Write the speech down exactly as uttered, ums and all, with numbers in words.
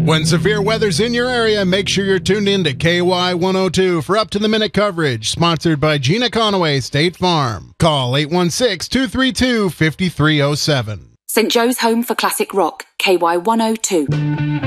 When severe weather's in your area, make sure you're tuned in to K Y one oh two for up-to-the-minute coverage, sponsored by Gina Conaway State Farm. Call eight one six, two three two, five three oh seven. Saint Joe's Home for Classic Rock, K Y one oh two.